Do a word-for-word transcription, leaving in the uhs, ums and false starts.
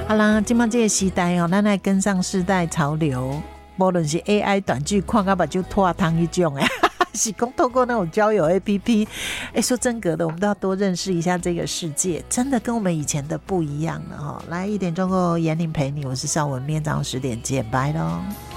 好啦，现在这个时代哦，咱来跟上世代潮流，无论是 A I 短剧看到目睭脱汤一种诶，是讲透过那种交友 A P P， 哎，说真格的，我们都要多认识一下这个世界，真的跟我们以前的不一样了哈。来，一点钟后，严玲陪你，我是邵文，明天早上十点见，拜喽。